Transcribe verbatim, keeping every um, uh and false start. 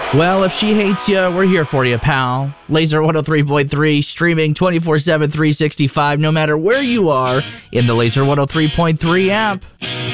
Well, if she hates you, we're here for you, pal. Laser one oh three point three, streaming twenty-four seven, three sixty-five, no matter where you are, in the Laser one oh three point three app.